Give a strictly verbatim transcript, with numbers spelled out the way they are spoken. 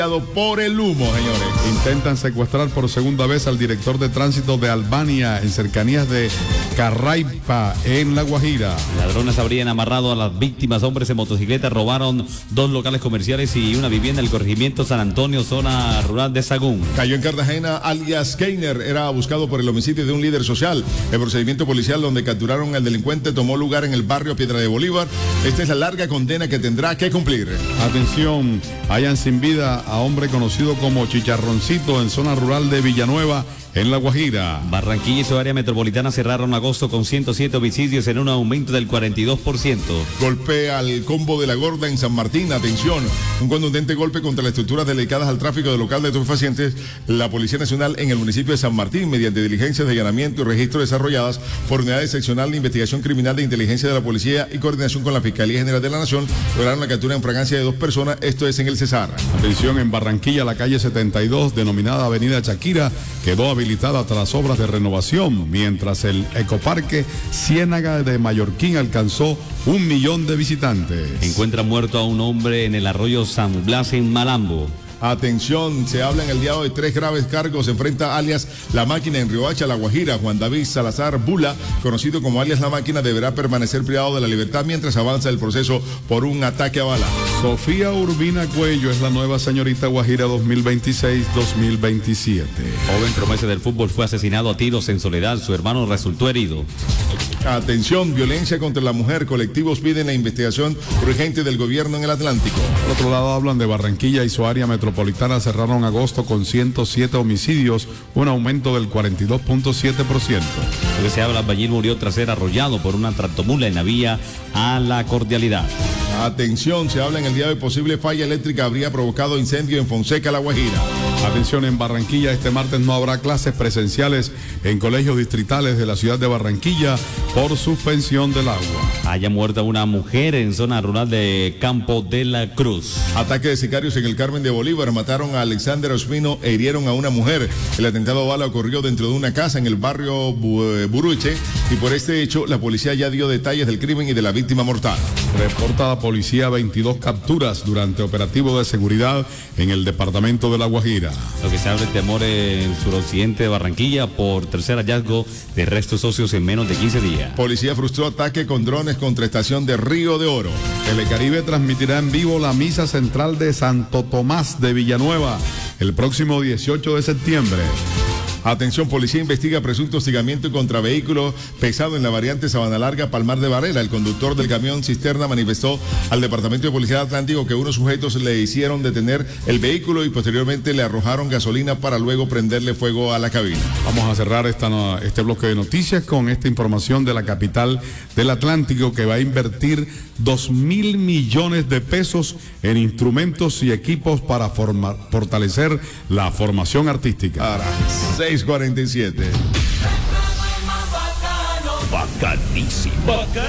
por el humo, señores. Intentan secuestrar por segunda vez al director de tránsito de Albania en cercanías de Carraipa, en La Guajira. Ladrones habrían amarrado a las víctimas. Hombres en motocicleta robaron dos locales comerciales y una vivienda en el corregimiento San Antonio, zona rural de Sagún. Cayó en Cartagena alias Keiner, era buscado por el homicidio de un líder social. El procedimiento policial donde capturaron al delincuente tomó lugar en el barrio Piedra de Bolívar. Esta es la larga condena que tendrá que cumplir. Atención, hayan sin vida a hombre conocido como Chicharroncito en zona rural de Villanueva, en La Guajira. Barranquilla y su área metropolitana cerraron agosto con ciento siete homicidios en un aumento del cuarenta y dos por ciento. Golpe al combo de la Gorda en San Martín. Atención, un contundente golpe contra las estructuras dedicadas al tráfico de local de estupefacientes. La Policía Nacional en el municipio de San Martín, mediante diligencias de allanamiento y registro desarrolladas por unidades seccional de investigación criminal de inteligencia de la policía y coordinación con la Fiscalía General de la Nación, lograron la captura en fragancia de dos personas. Esto es en el Cesar. Atención, en Barranquilla, la calle setenta y dos, denominada Avenida Shakira, quedó habilitada tras obras de renovación, mientras el ecoparque Ciénaga de Mallorquín alcanzó un millón de visitantes. Encuentra muerto a un hombre en el arroyo San Blas en Malambo. Atención, se habla en el día de hoy tres graves cargos. Se enfrenta alias La Máquina en Riohacha, La Guajira. Juan David Salazar Bula, conocido como alias La Máquina, deberá permanecer privado de la libertad mientras avanza el proceso por un ataque a bala. Sofía Urbina Cuello es la nueva señorita Guajira dos mil veintiséis dos mil veintisiete. Joven promesa del fútbol fue asesinado a tiros en Soledad. Su hermano resultó herido. Atención, violencia contra la mujer. Colectivos piden la investigación urgente del gobierno en el Atlántico. Por otro lado, hablan de Barranquilla y su área metropolitana. Cerraron agosto con ciento siete homicidios, un aumento del cuarenta y dos punto siete por ciento. Lo que se habla, Albañil murió tras ser arrollado por una tractomula en la vía a La Cordialidad. Atención, se habla en el día de hoy posible falla eléctrica habría provocado incendio en Fonseca, La Guajira. Atención, en Barranquilla este martes no habrá clases presenciales en colegios distritales de la ciudad de Barranquilla por suspensión del agua. Haya muerta una mujer en zona rural de Campo de la Cruz. Ataque de sicarios en el Carmen de Bolívar. Mataron a Alexander Ospino e hirieron a una mujer. El atentado bala ocurrió dentro de una casa en el barrio Buruche y por este hecho la policía ya dio detalles del crimen y de la víctima mortal. Reporta la policía veintidós capturas durante operativo de seguridad en el departamento de La Guajira. Lo que se habla de temor en suroccidente de Barranquilla por tercer hallazgo de restos óseos en menos de quince días. Policía frustró ataque con drones contra estación de Río de Oro. Telecaribe transmitirá en vivo la misa central de Santo Tomás de Villanueva el próximo dieciocho de septiembre. Atención, policía investiga presunto hostigamiento contra vehículo pesado en la variante Sabana Larga, Palmar de Varela. El conductor del camión cisterna manifestó al Departamento de Policía de Atlántico que unos sujetos le hicieron detener el vehículo y posteriormente le arrojaron gasolina para luego prenderle fuego a la cabina. Vamos a cerrar esta, este bloque de noticias con esta información de la capital del Atlántico, que va a invertir dos mil millones de pesos en instrumentos y equipos para formar, fortalecer la formación artística. Ahora, seis cuarenta y siete. Bacanísimo. Bacán.